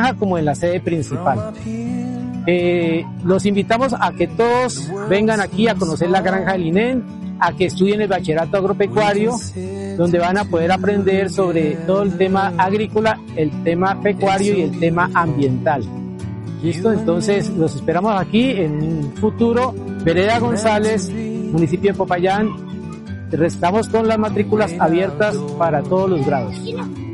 granja como en la sede principal. Los invitamos a que todos vengan aquí a conocer la granja del INEN, a que estudien el bachillerato agropecuario, donde van a poder aprender sobre todo el tema agrícola, el tema pecuario y el tema ambiental. ¿Listo? Entonces los esperamos aquí en un futuro. Vereda González, municipio de Popayán. Estamos con las matrículas abiertas para todos los grados.